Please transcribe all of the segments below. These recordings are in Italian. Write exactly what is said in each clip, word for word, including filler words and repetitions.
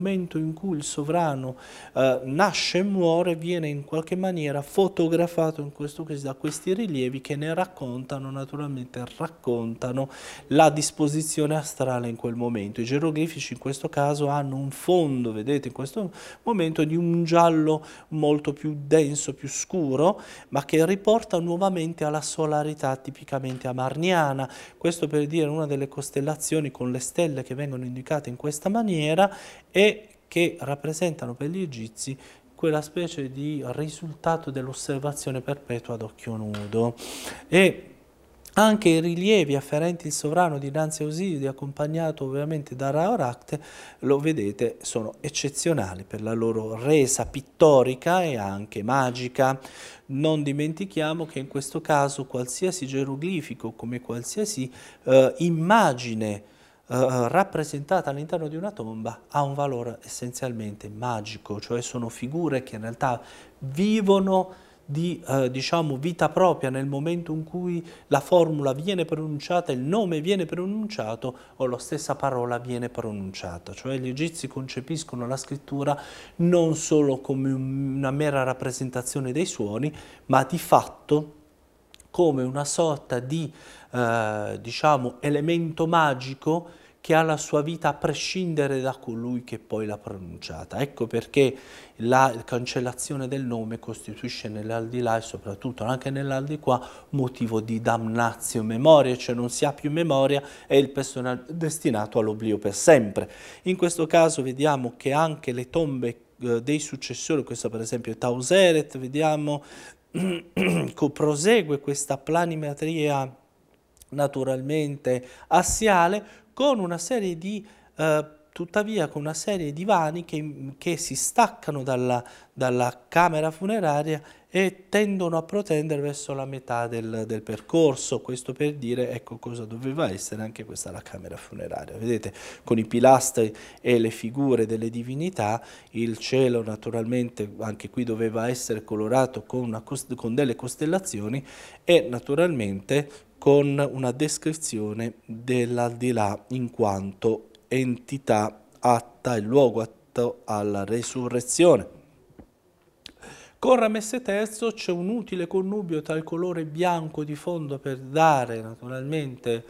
momento in cui il sovrano eh, nasce e muore viene in qualche maniera fotografato in questo caso da questi rilievi che ne raccontano, naturalmente raccontano la disposizione astrale in quel momento. I geroglifici in questo caso hanno un fondo, vedete in questo momento, di un giallo molto più denso, più scuro, ma che riporta nuovamente alla solarità tipicamente amarniana. Questo per dire una delle costellazioni con le stelle che vengono indicate in questa maniera e che rappresentano per gli egizi quella specie di risultato dell'osservazione perpetua ad occhio nudo. E anche i rilievi afferenti il sovrano dinanzi a Osiride, accompagnato ovviamente da Ra-Orakte, lo vedete, sono eccezionali per la loro resa pittorica e anche magica. Non dimentichiamo che in questo caso qualsiasi geroglifico, come qualsiasi eh, immagine Uh, rappresentata all'interno di una tomba ha un valore essenzialmente magico, cioè sono figure che in realtà vivono di uh, diciamo vita propria nel momento in cui la formula viene pronunciata, il nome viene pronunciato o la stessa parola viene pronunciata, cioè gli egizi concepiscono la scrittura non solo come un, una mera rappresentazione dei suoni, ma di fatto come una sorta di uh, diciamo elemento magico che ha la sua vita a prescindere da colui che poi l'ha pronunciata. Ecco perché la cancellazione del nome costituisce nell'aldilà e soprattutto anche nell'aldilà motivo di damnatio memoria, cioè non si ha più memoria e il personaggio è destinato all'oblio per sempre. In questo caso vediamo che anche le tombe eh, dei successori, questo per esempio è Tauseret, vediamo prosegue questa planimetria naturalmente assiale con una serie di, eh, tuttavia con una serie di vani che, che si staccano dalla, dalla camera funeraria e tendono a protendere verso la metà del, del percorso. Questo per dire, ecco cosa doveva essere anche questa la camera funeraria. Vedete, con i pilastri e le figure delle divinità, il cielo naturalmente anche qui doveva essere colorato con, una, con delle costellazioni e naturalmente con una descrizione dell'aldilà in quanto entità atta, il luogo atto alla resurrezione. Con Ramesse terzo c'è un utile connubio tra il colore bianco di fondo per dare naturalmente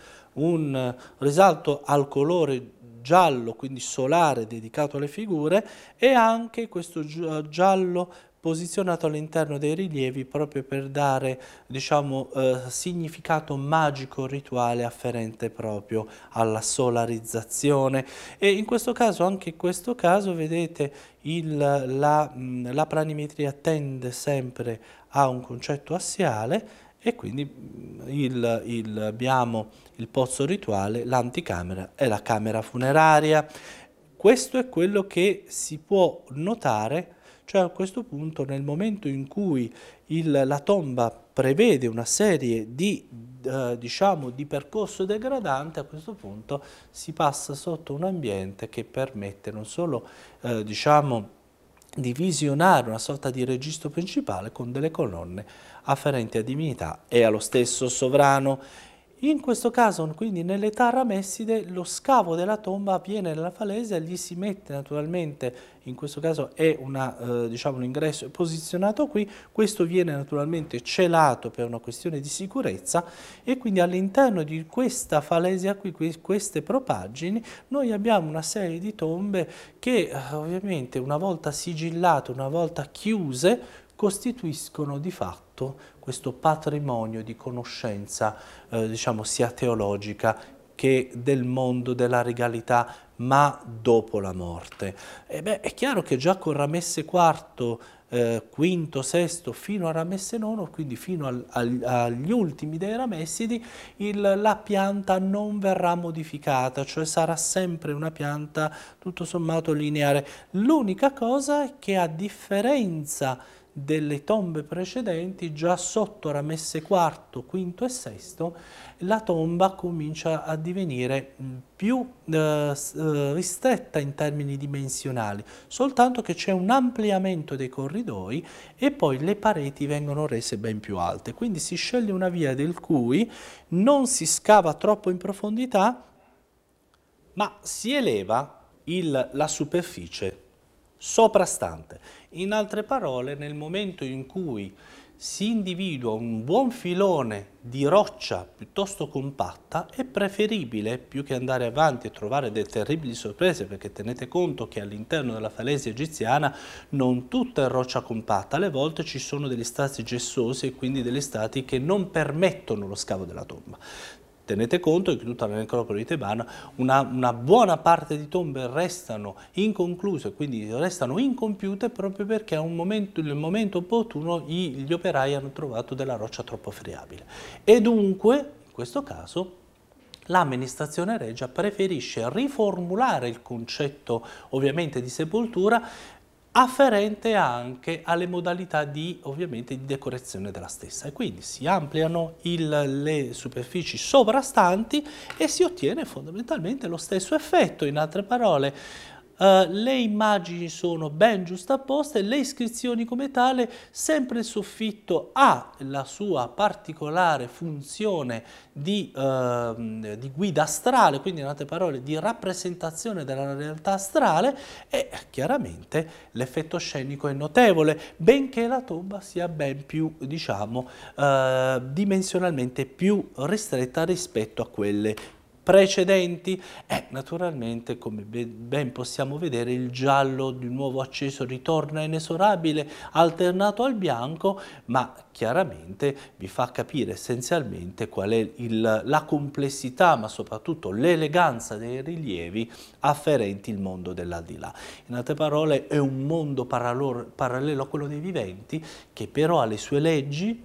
un risalto al colore giallo, quindi solare, dedicato alle figure, e anche questo giallo posizionato all'interno dei rilievi proprio per dare, diciamo, eh, significato magico rituale afferente proprio alla solarizzazione. E in questo caso, anche in questo caso, vedete, il, la, la planimetria tende sempre a un concetto assiale e quindi il, il, abbiamo il pozzo rituale, l'anticamera e la camera funeraria. Questo è quello che si può notare. Cioè a questo punto, nel momento in cui il, la tomba prevede una serie di, eh, diciamo, di percorso degradante, a questo punto si passa sotto un ambiente che permette non solo, eh, diciamo, di visionare una sorta di registro principale con delle colonne afferenti a divinità e allo stesso sovrano. In questo caso, quindi nell'età ramesside, lo scavo della tomba avviene nella falesia, gli si mette naturalmente, in questo caso è una, eh, diciamo, l'ingresso è posizionato qui, questo viene naturalmente celato per una questione di sicurezza e quindi all'interno di questa falesia qui, queste propaggini, noi abbiamo una serie di tombe che eh, ovviamente una volta sigillate, una volta chiuse, costituiscono di fatto questo patrimonio di conoscenza, eh, diciamo, sia teologica che del mondo della regalità, ma dopo la morte. E beh, è chiaro che già con Ramesse quarto, eh, quinto, sesto, fino a Ramesse nono, quindi fino al, al, agli ultimi dei Ramessidi, il, la pianta non verrà modificata, cioè sarà sempre una pianta tutto sommato lineare. L'unica cosa è che a differenza delle tombe precedenti, già sotto Ramesse quarto, quinto e sesto, la tomba comincia a divenire più eh, ristretta in termini dimensionali, soltanto che c'è un ampliamento dei corridoi e poi le pareti vengono rese ben più alte. Quindi si sceglie una via del cui non si scava troppo in profondità, ma si eleva il, la superficie soprastante. In altre parole, nel momento in cui si individua un buon filone di roccia piuttosto compatta, è preferibile, più che andare avanti e trovare delle terribili sorprese, perché tenete conto che all'interno della falesia egiziana non tutta è roccia compatta, alle volte ci sono degli strati gessosi e quindi degli strati che non permettono lo scavo della tomba. Tenete conto che tutta la necropoli tebana una, una buona parte di tombe restano inconcluse, quindi restano incompiute proprio perché a un momento, nel momento opportuno gli, gli operai hanno trovato della roccia troppo friabile. E dunque, in questo caso, l'amministrazione regia preferisce riformulare il concetto ovviamente di sepoltura afferente anche alle modalità di, ovviamente, di decorazione della stessa, e quindi si ampliano il, le superfici sovrastanti e si ottiene fondamentalmente lo stesso effetto. In altre parole, Uh, le immagini sono ben giustapposte, le iscrizioni come tale, sempre il soffitto ha la sua particolare funzione di, uh, di guida astrale, quindi in altre parole di rappresentazione della realtà astrale, e chiaramente l'effetto scenico è notevole, benché la tomba sia ben più, diciamo, uh, dimensionalmente più ristretta rispetto a quelle precedenti. E naturalmente, come ben possiamo vedere, il giallo di nuovo acceso ritorna inesorabile, alternato al bianco, ma chiaramente vi fa capire essenzialmente qual è il, la complessità, ma soprattutto l'eleganza dei rilievi afferenti il mondo dell'aldilà. In altre parole, è un mondo parallelo a quello dei viventi, che però ha le sue leggi,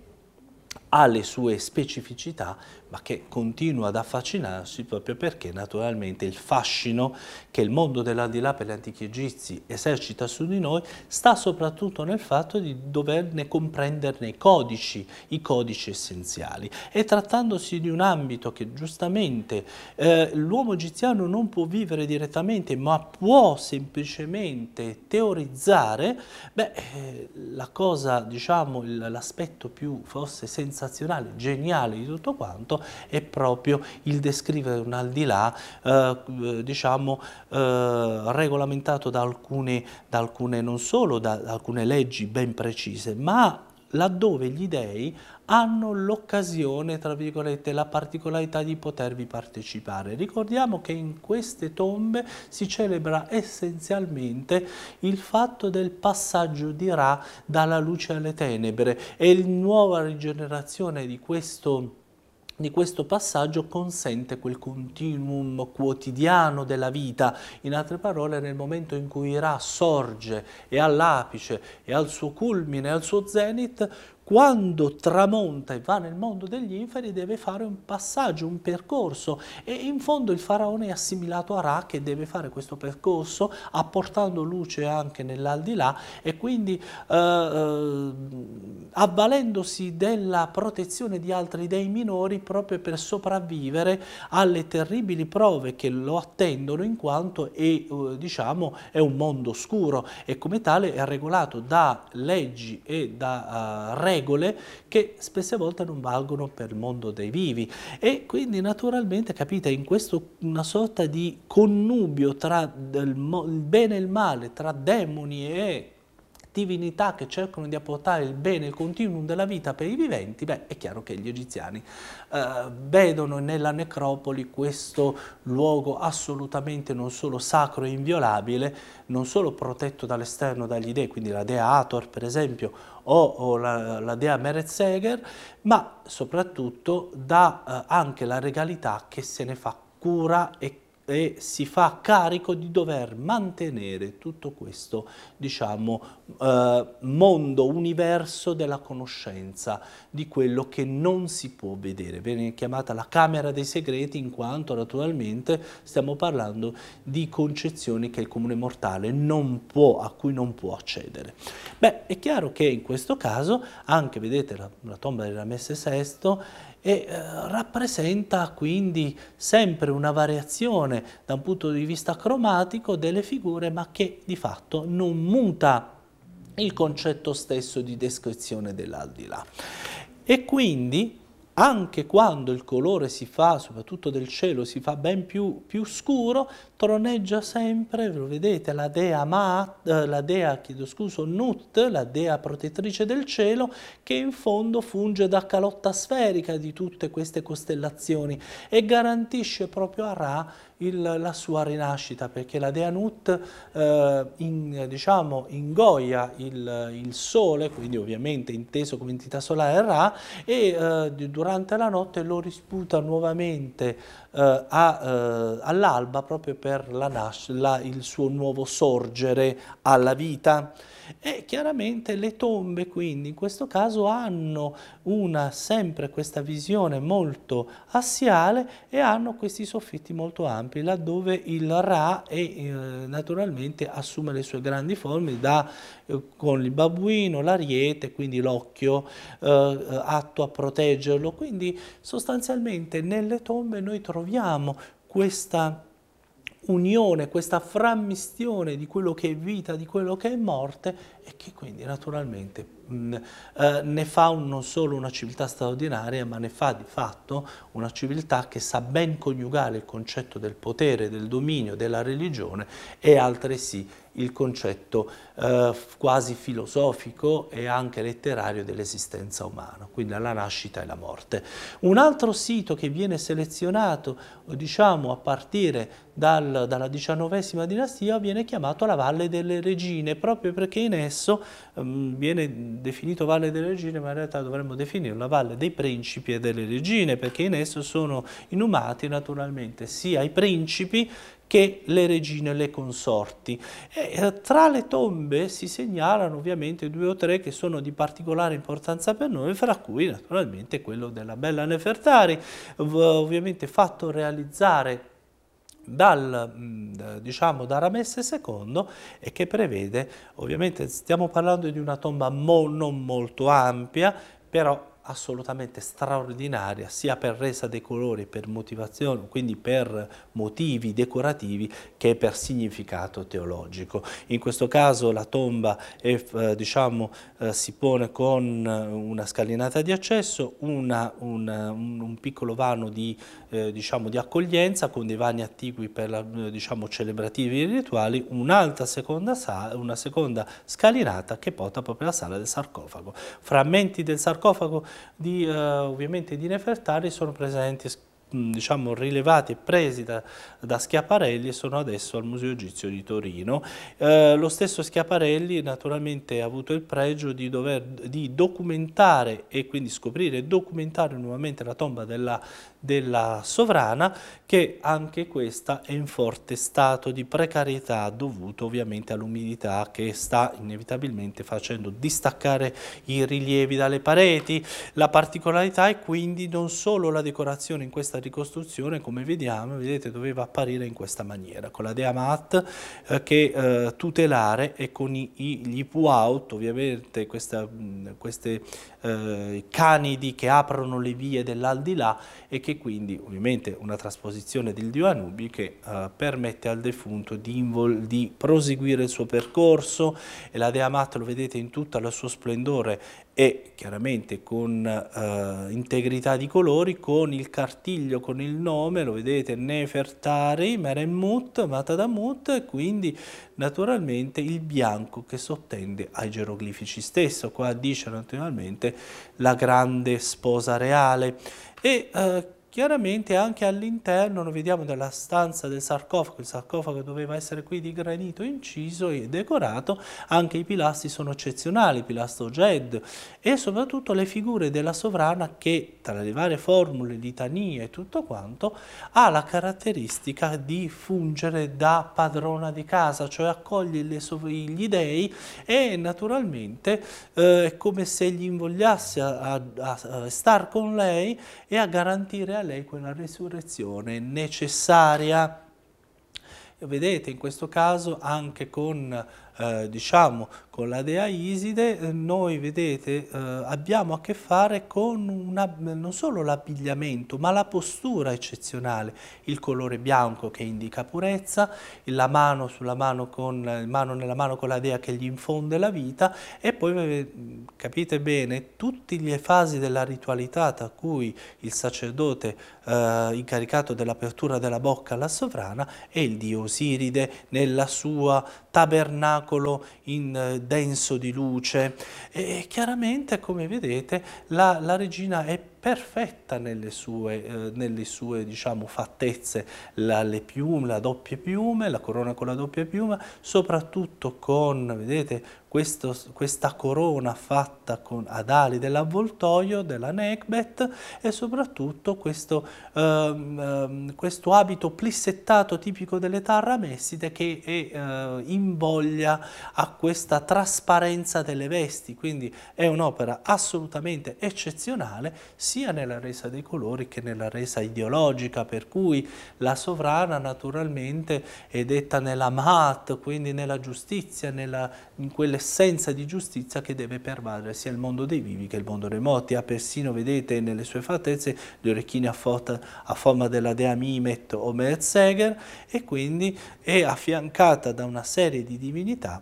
ha le sue specificità, ma che continua ad affascinarsi proprio perché naturalmente il fascino che il mondo dell'aldilà per gli antichi egizi esercita su di noi sta soprattutto nel fatto di doverne comprenderne i codici, i codici essenziali. E trattandosi di un ambito che giustamente eh, l'uomo egiziano non può vivere direttamente, ma può semplicemente teorizzare, beh, eh, la cosa, diciamo, l'aspetto più forse sensazionale, geniale di tutto quanto è proprio il descrivere un aldilà eh, diciamo eh, regolamentato da alcune, da alcune, non solo da, da alcune leggi ben precise, ma laddove gli dei hanno l'occasione, tra virgolette, la particolarità di potervi partecipare. Ricordiamo che in queste tombe si celebra essenzialmente il fatto del passaggio di Ra dalla luce alle tenebre, e la nuova rigenerazione di questo di questo passaggio consente quel continuum quotidiano della vita. In altre parole, nel momento in cui Ra sorge e all'apice e al suo culmine, al suo zenith, quando tramonta e va nel mondo degli inferi deve fare un passaggio, un percorso, e in fondo il faraone è assimilato a Ra, che deve fare questo percorso apportando luce anche nell'aldilà, e quindi eh, eh, avvalendosi della protezione di altri dei minori proprio per sopravvivere alle terribili prove che lo attendono, in quanto è, eh, diciamo, è un mondo oscuro e come tale è regolato da leggi e da uh, regole regole che spesse volte non valgono per il mondo dei vivi. E quindi naturalmente, capite, in questo una sorta di connubio tra il, il bene e il male, tra demoni e divinità che cercano di apportare il bene, il continuum della vita per i viventi, beh, è chiaro che gli egiziani eh, vedono nella necropoli questo luogo assolutamente non solo sacro e inviolabile, non solo protetto dall'esterno dagli dei, quindi la dea Hathor per esempio, o, o la, la dea Meretseger, ma soprattutto da eh, anche la regalità che se ne fa cura e e si fa carico di dover mantenere tutto questo, diciamo, eh, mondo, universo della conoscenza, di quello che non si può vedere. Viene chiamata la Camera dei Segreti, in quanto naturalmente stiamo parlando di concezioni che il comune mortale non può, a cui non può accedere. Beh, è chiaro che in questo caso, anche, vedete, la, la tomba di Ramesse sesto, e eh, rappresenta quindi sempre una variazione da un punto di vista cromatico delle figure, ma che di fatto non muta il concetto stesso di descrizione dell'aldilà. E quindi anche quando il colore si fa, soprattutto del cielo, si fa ben più, più scuro, troneggia sempre, lo vedete, la dea Maat, eh, la dea, chiedo scuso, Nut, la dea protettrice del cielo, che in fondo funge da calotta sferica di tutte queste costellazioni e garantisce proprio a Ra il, la sua rinascita, perché la dea Nut eh, in, diciamo, ingoia il, il sole, quindi ovviamente inteso come entità solare Ra, e eh, durante la notte lo risputa nuovamente eh, a, eh, all'alba proprio per la la, il suo nuovo sorgere alla vita. E chiaramente le tombe quindi in questo caso hanno una, sempre questa visione molto assiale e hanno questi soffitti molto ampi laddove il Ra è, eh, naturalmente assume le sue grandi forme da, eh, con il babbuino, l'ariete, quindi l'occhio eh, atto a proteggerlo. Quindi sostanzialmente nelle tombe noi troviamo questa unione, questa frammistione di quello che è vita, di quello che è morte e che quindi naturalmente mh, eh, ne fa un, non solo una civiltà straordinaria, ma ne fa di fatto una civiltà che sa ben coniugare il concetto del potere, del dominio, della religione e altresì il concetto eh, quasi filosofico e anche letterario dell'esistenza umana, quindi la nascita e la morte. Un altro sito che viene selezionato, diciamo, a partire dal, dalla diciannovesima dinastia viene chiamato la Valle delle Regine, proprio perché in esso um, viene definito Valle delle Regine, ma in realtà dovremmo definirlo la Valle dei Principi e delle Regine, perché in esso sono inumati naturalmente sia i principi che le regine e le consorti. E eh, tra le tombe si segnalano ovviamente due o tre che sono di particolare importanza per noi, fra cui naturalmente quello della bella Nefertari, ovviamente fatto realizzare dal, diciamo, da Ramesse secondo e che prevede, ovviamente stiamo parlando di una tomba mo, non molto ampia, però assolutamente straordinaria, sia per resa dei colori, per motivazione, quindi per motivi decorativi, che per significato teologico. In questo caso la tomba è, eh, diciamo, eh, si pone con una scalinata di accesso, una, una, un, un piccolo vano di, eh, diciamo, di accoglienza con dei vani attigui per la, diciamo, celebrativi e rituali, un'altra seconda, una seconda scalinata che porta proprio alla sala del sarcofago. Frammenti del sarcofago Di, eh, ovviamente di Nefertari sono presenti, diciamo, rilevati e presi da, da Schiaparelli e sono adesso al Museo Egizio di Torino. Eh, lo stesso Schiaparelli naturalmente ha avuto il pregio di dover di documentare e quindi scoprire e documentare nuovamente la tomba della, della sovrana, che anche questa è in forte stato di precarietà dovuto ovviamente all'umidità che sta inevitabilmente facendo distaccare i rilievi dalle pareti. La particolarità è quindi non solo la decorazione in questa ricostruzione, come vediamo, vedete, doveva apparire in questa maniera, con la dea Maat eh, che eh, tutelare e con i, i, gli Puaut, ovviamente questa, queste eh, canidi che aprono le vie dell'aldilà e che quindi ovviamente una trasposizione del dio Anubi che eh, permette al defunto di, di proseguire il suo percorso, e la dea Maat lo vedete in tutto il suo splendore e chiaramente con eh, integrità di colori, con il cartiglio, con il nome, lo vedete, Nefertari, Meremmut, Matadamut, e quindi naturalmente il bianco che sottende ai geroglifici stesso. Qua dice naturalmente la grande sposa reale. E eh, chiaramente anche all'interno, noi vediamo della stanza del sarcofago, il sarcofago doveva essere qui di granito inciso e decorato, anche i pilastri sono eccezionali, pilastro Ged, e soprattutto le figure della sovrana che tra le varie formule, litanie e tutto quanto, ha la caratteristica di fungere da padrona di casa, cioè accoglie le gli dei e naturalmente eh, è come se gli invogliasse a, a, a star con lei e a garantire a lei quella resurrezione necessaria. Vedete, in questo caso anche con, eh, diciamo, con la dea Iside, eh, noi vedete, eh, abbiamo a che fare con una, non solo l'abbigliamento, ma la postura eccezionale, il colore bianco che indica purezza, la mano sulla mano con, mano nella mano con la dea che gli infonde la vita, e poi eh, capite bene tutte le fasi della ritualità, tra cui il sacerdote eh, incaricato dell'apertura della bocca alla sovrana e il dio Osiride nella sua tabernacolo in, eh, denso di luce. E chiaramente, come vedete, la, la regina è perfetta nelle sue, eh, nelle sue diciamo, fattezze, la, le piume, la doppia piume, la corona con la doppia piuma, soprattutto con, vedete, questo, questa corona fatta con, ad ali dell'avvoltoio, della neckbet, e soprattutto questo, ehm, ehm, questo abito plissettato tipico delle Tarramesside che è, eh, invoglia a questa trasparenza delle vesti, quindi è un'opera assolutamente eccezionale sia nella resa dei colori che nella resa ideologica, per cui la sovrana naturalmente è detta nella Maat, quindi nella giustizia, nella, in quell'essenza di giustizia che deve pervadere sia il mondo dei vivi che il mondo dei morti. Ha persino, vedete, nelle sue fattezze gli orecchini a, foto, a forma della dea Mimet o Merzeger, e quindi è affiancata da una serie di divinità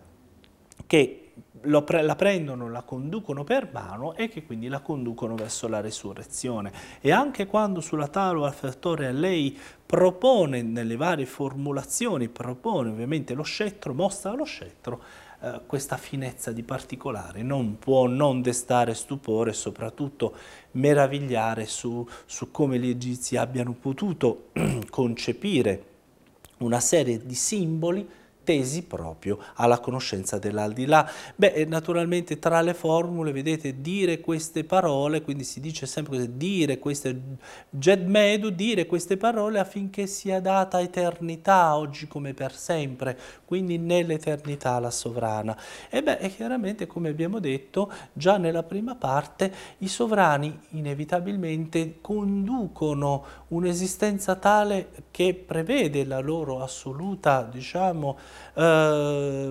che lo pre la prendono, la conducono per mano e che quindi la conducono verso la resurrezione. E anche quando sulla tavola offertoria lei propone nelle varie formulazioni, propone ovviamente lo scettro, mostra lo scettro, eh, questa finezza di particolare non può non destare stupore e soprattutto meravigliare su, su come gli egizi abbiano potuto concepire una serie di simboli tesi proprio alla conoscenza dell'aldilà. Beh, naturalmente tra le formule, vedete, dire queste parole, quindi si dice sempre così, dire queste, Gedmedu, dire queste parole affinché sia data eternità, oggi come per sempre, quindi nell'eternità la sovrana. E beh, e chiaramente, come abbiamo detto, già nella prima parte, i sovrani inevitabilmente conducono un'esistenza tale che prevede la loro assoluta, diciamo, eh,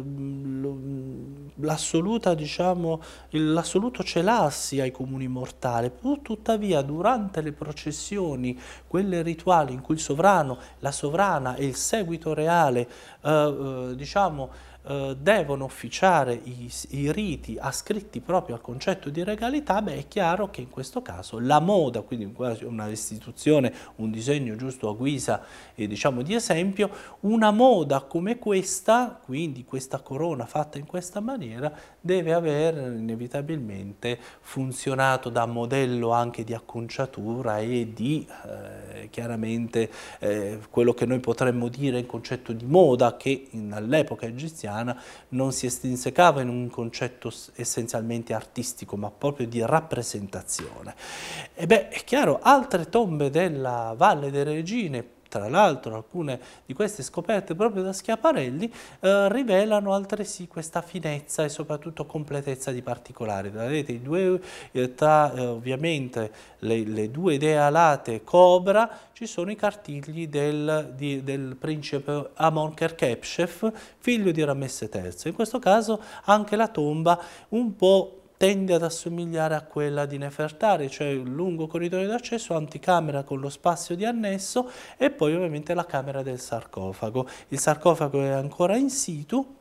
l'assoluta, diciamo, l'assoluto celarsi ai comuni mortali. Pur tuttavia, durante le processioni, quelle rituali in cui il sovrano, la sovrana e il seguito reale, eh, eh, diciamo, Uh, devono officiare i, i riti ascritti proprio al concetto di regalità, beh, è chiaro che in questo caso la moda, quindi una istituzione, un disegno giusto a guisa eh, diciamo di esempio, una moda come questa, quindi questa corona fatta in questa maniera, deve aver inevitabilmente funzionato da modello anche di acconciatura e di eh, chiaramente eh, quello che noi potremmo dire in concetto di moda, che all'epoca egiziana non si estrinsecava in un concetto essenzialmente artistico, ma proprio di rappresentazione. E beh, è chiaro, altre tombe della Valle delle Regine, tra l'altro alcune di queste scoperte proprio da Schiaparelli, eh, rivelano altresì questa finezza e soprattutto completezza di particolari. Vedete, i due, eh, tra eh, ovviamente le, le due dee alate Cobra, ci sono i cartigli del, di, del principe Amon-Kherkepshef, figlio di Ramesse terzo. In questo caso anche la tomba un po' tende ad assomigliare a quella di Nefertari, cioè un lungo corridoio d'accesso, anticamera con lo spazio di annesso e poi ovviamente la camera del sarcofago. Il sarcofago è ancora in situ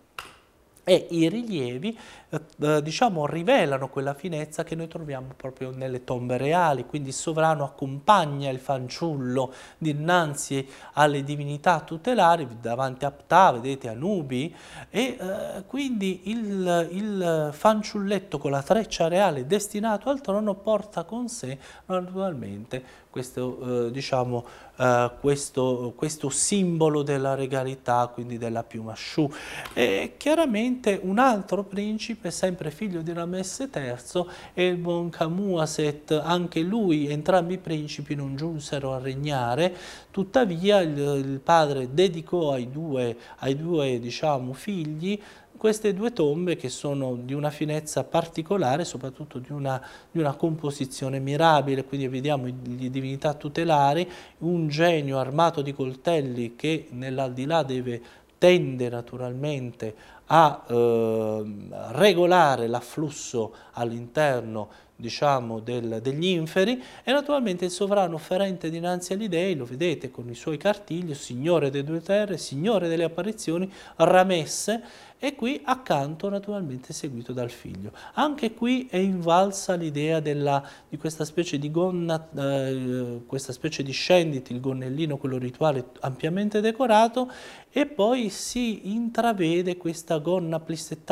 e i rilievi eh, diciamo rivelano quella finezza che noi troviamo proprio nelle tombe reali, quindi il sovrano accompagna il fanciullo dinanzi alle divinità tutelari, davanti a Ptah, vedete Anubi, e eh, quindi il, il fanciulletto con la treccia reale destinato al trono porta con sé naturalmente questo, eh, diciamo, eh, questo, questo simbolo della regalità, quindi della piuma Shu. E chiaramente un altro principe, sempre figlio di Ramesse terzo, è il buon Kamuaset. Anche lui, entrambi i principi non giunsero a regnare, tuttavia il, il padre dedicò ai due, ai due diciamo, figli queste due tombe che sono di una finezza particolare, soprattutto di una, di una composizione mirabile, quindi vediamo le divinità tutelari, un genio armato di coltelli che nell'aldilà deve tende naturalmente a eh, regolare l'afflusso all'interno, diciamo, del, degli inferi, e naturalmente il sovrano offerente dinanzi agli dei, lo vedete con i suoi cartigli, signore delle due terre, signore delle apparizioni, Ramesse, e qui accanto naturalmente seguito dal figlio. Anche qui è invalsa l'idea di questa specie di gonna, eh, questa specie di scenditi, il gonnellino, quello rituale ampiamente decorato, e poi si intravede questa gonna plissettata